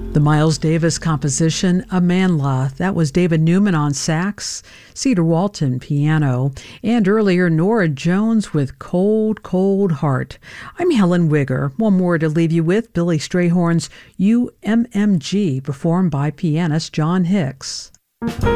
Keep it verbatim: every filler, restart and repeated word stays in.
The Miles Davis composition, Amandla, that was David Newman on sax, Cedar Walton piano, and earlier Nora Jones with Cold, Cold Heart. I'm Helen Wigger. One more to leave you with, Billy Strayhorn's U M M G, performed by pianist John Hicks.